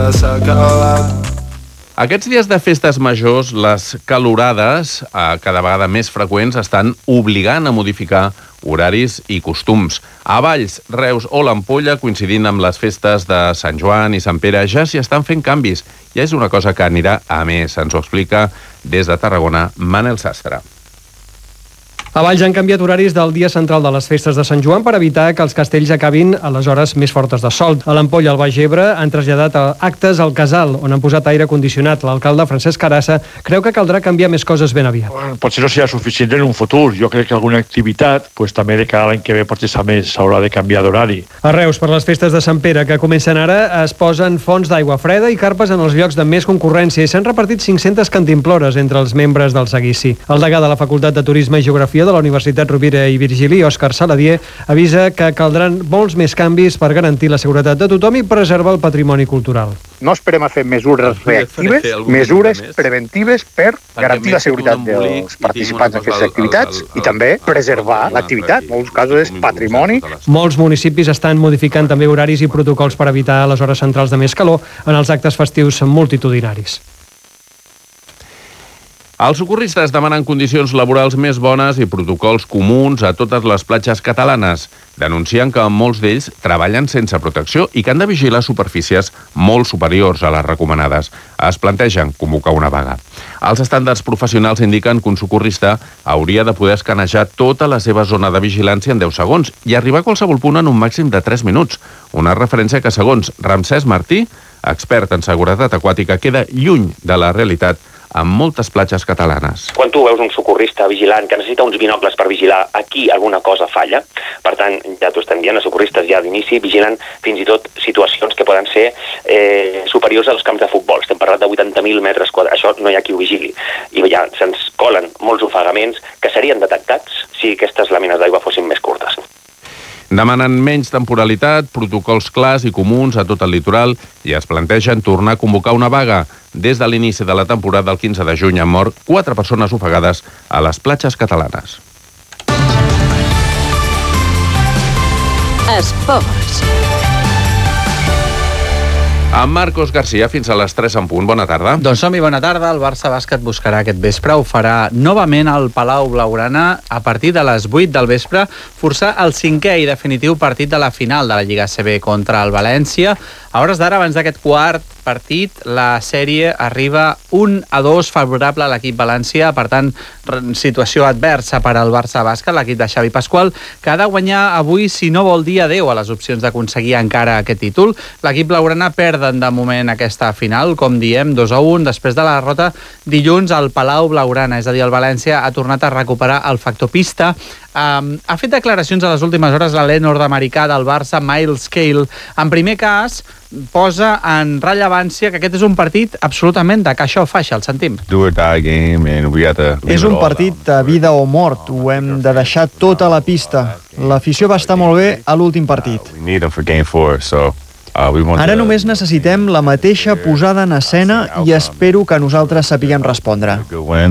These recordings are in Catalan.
s'acabar. Aquests dies de festes majors, les calorades, cada vegada més freqüents, estan obligant a modificar horaris i costums. A Valls, Reus o l'Ampolla, coincidint amb les festes de Sant Joan i Sant Pere, ja s'hi estan fent canvis. Ja és una cosa que anirà a més. Ens ho explica des de Tarragona Manel Sastre. A Valls han canviat horaris del dia central de les festes de Sant Joan per evitar que els castells acabin a les hores més fortes de sol. A l'Ampolla, al Baix Ebre, han traslladat actes al Casal, on han posat aire condicionat. L'alcalde Francesc Carassa creu que caldrà canviar més coses ben aviat. Potser no serà suficient en un futur. Jo crec que alguna activitat, també de cara a l'any que ve potser més s'haurà de canviar d'horari. A Reus, per les festes de Sant Pere, que comencen ara, es posen fonts d'aigua freda i carpes en els llocs de més concurrència i s'han repartit 500 cantimplores entre els membres del seguici. El degà de la Facultat de Turisme i Geografia de la Universitat Rovira i Virgili, Òscar Saladier, avisa que caldran molts més canvis per garantir la seguretat de tothom i preservar el patrimoni cultural. No esperem a fer mesures reactives, mesures preventives per garantir la seguretat dels participants d'aquestes activitats i també preservar l'activitat. En molts casos és patrimoni. Molts municipis estan modificant també horaris i protocols per evitar les hores centrals de més calor en els actes festius multitudinaris. Els socorristes demanen condicions laborals més bones i protocols comuns a totes les platges catalanes. Denuncien que molts d'ells treballen sense protecció i que han de vigilar superfícies molt superiors a les recomanades. Es plantegen convocar una vaga. Els estàndards professionals indiquen que un socorrista hauria de poder escanejar tota la seva zona de vigilància en 10 segons i arribar a qualsevol punt en un màxim de 3 minuts. Una referència que, segons Ramsès Martí, expert en seguretat aquàtica, queda lluny de la realitat amb moltes platges catalanes. Quan tu veus un socorrista vigilant que necessita uns binocles per vigilar, aquí alguna cosa falla. Per tant, ja t'ho estem dient, els socorristes ja d'inici vigilen fins i tot situacions que poden ser superiors als camps de futbol. Estem parlant de 80.000 metres quadrats. Això no hi ha qui ho vigili. I ja se'ns colen molts ofegaments que serien detectats si aquestes làmines d'aigua fossin més curtes. Demanen menys temporalitat, protocols clars i comuns a tot el litoral i es plantegen tornar a convocar una vaga. Des de l'inici de la temporada, el 15 de juny, han mort 4 persones ofegades a les platges catalanes. Esports. Amb Marcos García, fins a les 3 en punt. Bona tarda. Doncs som-hi, bona tarda. El Barça Bàsquet buscarà aquest vespre. Ho farà novament al Palau Blaugrana a partir de les 8 del vespre, forçar el 5è i definitiu partit de la final de la Lliga ACB contra el València. A hores d'ara, abans d'aquest quart partit, la sèrie arriba 1-2 favorable a l'equip València. Per tant, situació adversa per al Barça Bàsquet, l'equip de Xavi Pasqual, que ha de guanyar avui, si no vol dir adeu a les opcions d'aconseguir encara aquest títol. L'equip blaugrana perden de moment aquesta final, com diem, 2-1, després de la derrota dilluns al Palau Blaugrana. És a dir, el València ha tornat a recuperar el factor pista. Ha fet declaracions a les últimes hores l'alè nord-americà del Barça, Miles Cale. En primer cas, posa en rellevància que aquest és un partit absolutament de caixa o faixa, el sentim. És un partit de vida o mort, ho hem de deixar tot a la pista. L'afició va estar molt bé a l'últim partit. Ara només necessitem la mateixa posada en escena i espero que nosaltres sapiguem respondre.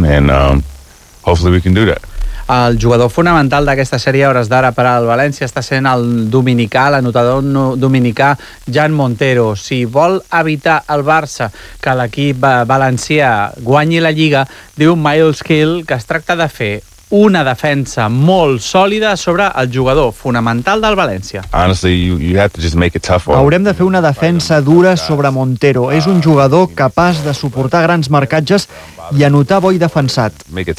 El jugador fonamental d'aquesta sèrie a hores d'ara per al València està sent el dominicà, l'anotador dominicà Jan Montero. Si vol evitar el Barça que l'equip valencià guanyi la Lliga, diu Miles Cale que es tracta de fer una defensa molt sòlida sobre el jugador fonamental del València. Haurem de fer una defensa dura sobre Montero. És un jugador capaç de suportar grans marcatges i anotar bo i defensat.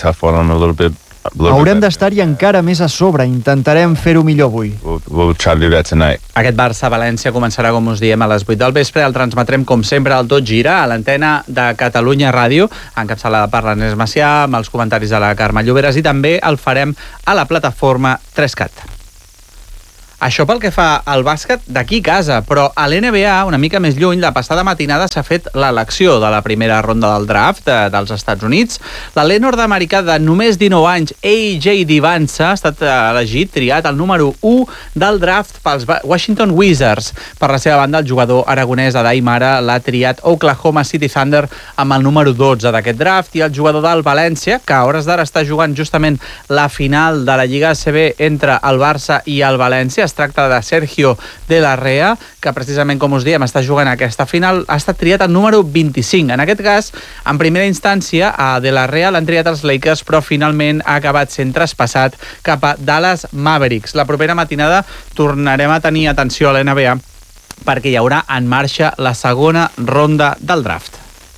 Haurem d'estar-hi encara més a sobre. Intentarem fer-ho millor avui. Aquest Barça-València començarà, com us diem, a les 8 del vespre. El transmetrem, com sempre, al Tot Gira, a l'antena de Catalunya Ràdio, encapçalada per l'Ernest Macià, amb els comentaris de la Carme Lloberes, i també el farem a la plataforma 3CAT. Això pel que fa al bàsquet d'aquí a casa, però a l'NBA, una mica més lluny, la passada matinada s'ha fet l'elecció de la primera ronda del draft dels Estats Units. L'alè nord-americà de només 19 anys, AJ Divansa, ha estat elegit, triat el número 1 del draft pels Washington Wizards. Per la seva banda, el jugador aragonès Adai Mara l'ha triat Oklahoma City Thunder amb el número 12 d'aquest draft, i el jugador del València, que a hores d'ara està jugant justament la final de la Lliga ACB entre el Barça i el València, Es tracta de Sergio de la Rea, que precisament, com us diem, està jugant aquesta final. Ha estat triat el número 25. En aquest cas, en primera instància, a de la Rea l'han triat els Lakers, però finalment ha acabat sent traspassat cap a Dallas Mavericks. La propera matinada tornarem a tenir atenció a l'NBA perquè hi haurà en marxa la segona ronda del draft.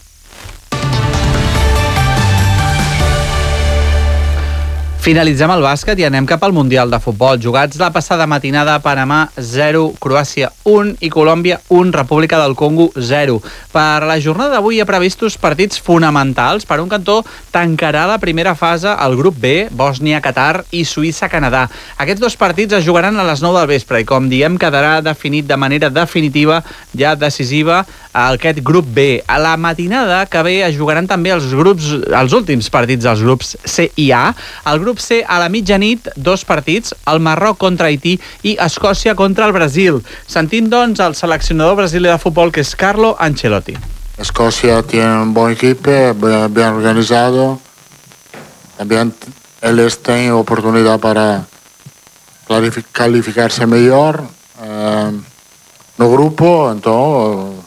Finalitzem el bàsquet i anem cap al Mundial de Futbol. Jugats la passada matinada, Panamà 0, Croàcia 1 i Colòmbia 1, República del Congo 0. Per la jornada d'avui hi ha previstos partits fonamentals. Per un cantó, tancarà la primera fase el grup B, Bòsnia, Qatar i Suïssa-Canadà. Aquests dos partits es jugaran a les 9 del vespre i, com diem, quedarà definit de manera definitiva, ja decisiva, aquest grup B. A la matinada que ve es jugaran també els últims partits dels grups C i A. El grup C, a la mitjanit, dos partits, el Marroc contra Haití i Escòcia contra el Brasil. Sentim, doncs, el seleccionador brasiler de futbol, que és Carlo Ancelotti. Escocia tiene un buen equipo, bien organizado. También ellos tienen oportunidad para calificarse mejor no grupo, entonces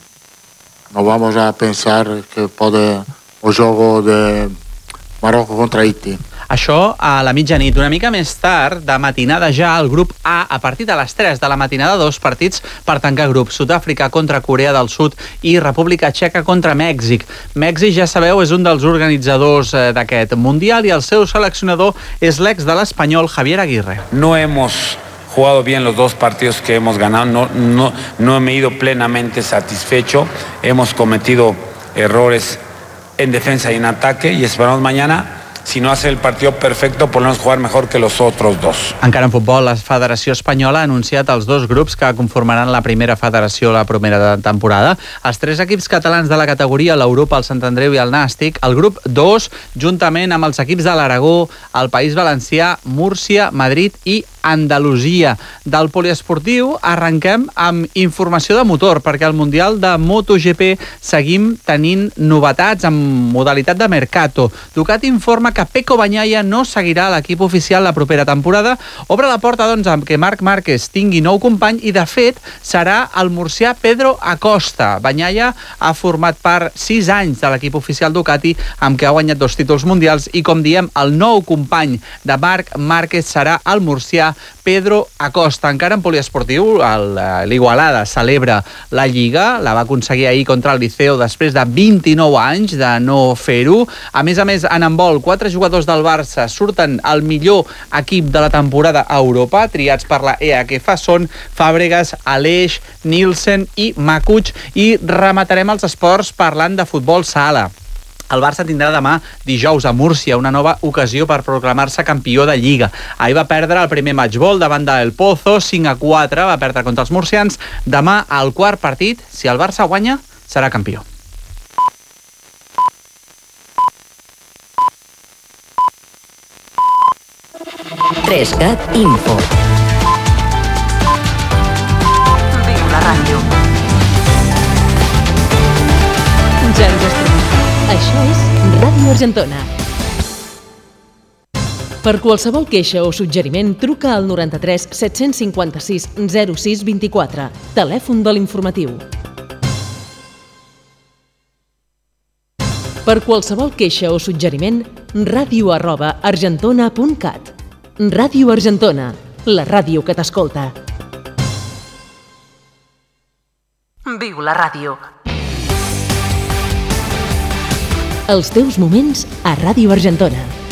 no vamos a pensar que puede o juego de Marroco contra Haití. Això a la mitjanit. Una mica més tard, de matinada ja, el grup A, a partir de les 3 de la matinada, dos partits per tancar grup. Sud-àfrica contra Corea del Sud i República Txeca contra Mèxic. Mèxic, ja sabeu, és un dels organitzadors d'aquest Mundial i el seu seleccionador és l'ex de l'Espanyol, Javier Aguirre. No hemos jugado bien los dos partidos que hemos ganado, no me he ido plenamente satisfecho, hemos cometido errores en defensa y en ataque y esperamos mañana, si no hace el partido perfecto, por lo menos jugar mejor que los otros dos. Encara en futbol, la Federació Espanyola ha anunciat els dos grups que conformaran la primera federació la primera temporada. Els tres equips catalans de la categoria, l'Europa, el Sant Andreu i el Nàstic. El grup 2, juntament amb els equips de l'Aragó, el País Valencià, Múrcia, Madrid i Andalusia. Del poliesportiu arrenquem amb informació de motor, perquè al Mundial de MotoGP seguim tenint novetats en modalitat de Mercato. Ducati informa que Pecco Bagnaia no seguirà a l'equip oficial la propera temporada. Obre la porta, doncs, amb que Marc Márquez tingui nou company i, de fet, serà el murcià Pedro Acosta. Bagnaia ha format part 6 anys de l'equip oficial Ducati, amb què ha guanyat 2 títols mundials i, com diem, el nou company de Marc Márquez serà el murcià Pedro Acosta. Encara en poliesportiu, l'Igualada celebra la Lliga, la va aconseguir ahir contra el Liceo després de 29 anys de no fer-ho. A més, en handbol, 4 jugadors del Barça surten el millor equip de la temporada a Europa, triats per la EAKF, són Fàbregas, Aleix, Nielsen i Makuch, i rematarem els esports parlant de futbol sala. El Barça tindrà demà, dijous, a Múrcia, una nova ocasió per proclamar-se campió de Lliga. Ahir va perdre el primer matchball davant del Pozo, 5-4, va perdre contra els murcians. Demà, al quart partit, si el Barça guanya, serà campió. Rescat Info. Viu la ràdio. Ja ens estem. Això és Ràdio Argentona. Per qualsevol queixa o suggeriment, truca al 93 756 06 24, telèfon de l'informatiu. Per qualsevol queixa o suggeriment, radio@argentona.cat. Ràdio Argentona, la ràdio que t'escolta. Viu la ràdio. Els teus moments a Ràdio Argentona.